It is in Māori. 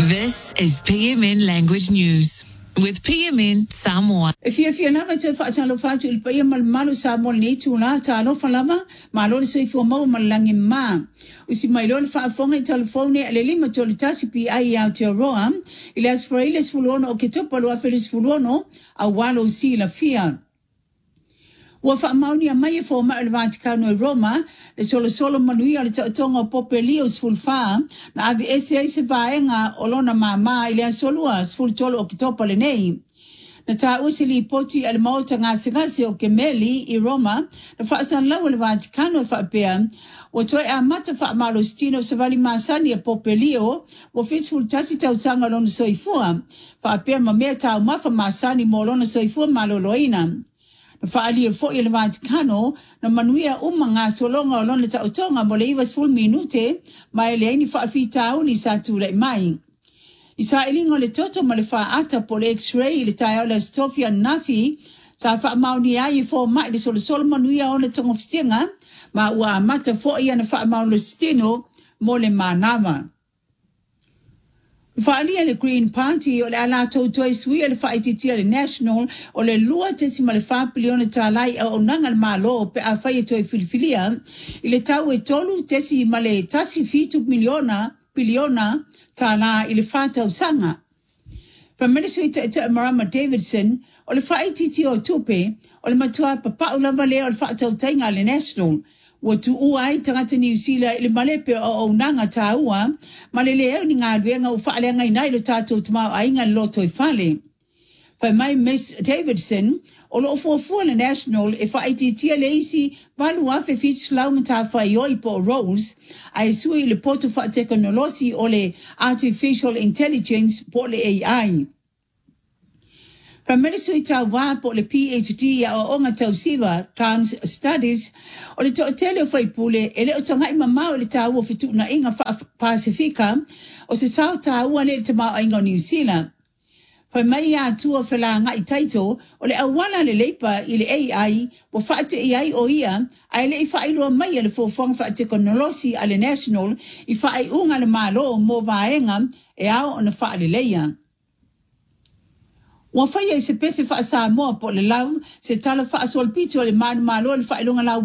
This is PMN Language News with PMN Samoa. If you never to Fatalo Fatu, il Payamal Malu Samuel Nituna, Talo Falama, Malon say for Mo Malangi Ma. We see my Lord Fafonga telephone, Lelima Tolitasi Pi out your Roam, Ilas Frailes Fulono, Ketopalo Felis Fulono, a Wallo Sea La Fia. Wafa mauni a mai fo ma Vaticano Roma, le solo manuia le tonga popelios full farm, na avi se vaenga olona mama ile solua full tolo o kitopa le nei. Na ta usili poti al mauta ngasi o kemeli I Roma, na faasan lau le Vaticano fa pea, watoe a mata fa malostino savali masani a popelio, wo fitful tasi tau sanga lona soifua, fa pea mamea tau mafa masani mo lona soifua maloloina. Faali e fo I le Vaticano na manuia mga solonga o lona tautonga mo le iwas full minute mai le aini faafitau ni sa tule mai. Isa ilingo le toto ma le faata po le x-ray le tae o le Sofia Nafi sa faa mauni ai fo mai le solo manuia o le tongofisinga ma ua amata fo ia na faa mauni stino mo le manama. Faali le Green Party o le ala toi sui le faititia le National o le lua tesima le fapiliona talai o nanga le malo pe a fai toi filifilia I le tau e tolu tesi ma le tasi fitu piliona tala I le fata usanga. Minister Marama Davidson o le faititia o tupe o le matua papa ulava le o le fata utainga le National. Watu uai tangata New Zealand ili malepe o nanga taua, maleleo ni ngā ruenga o whaalenga inai lo tātou tamau ainga loto I whale. Whai mai Miss Davidson, o lo fuafua le National e whaititia le isi walu afe fitch launga tā whaioi po Rose, ai sui le poto whaateknolosi o le Artificial Intelligence po le AI. Minister Tawa po le PhD o onga tau siva Trans Studies o le to'atele o whaipule e le o tangai mamau le taua fitu na inga Pasifika o se sao taua le tamau inga New Zealand. Whai mai a tua whala ngai taito o le awala le leipa I le AI o whaate AI o ia ai le I whailua mai le fōwhanga whaateknolosi a le National I whaai unga le malo mo vaenga e ao o na whaale leia. Wa fai se pese fa sa mo po le lau se tala fa sol pito le man malo le fa ilunga lau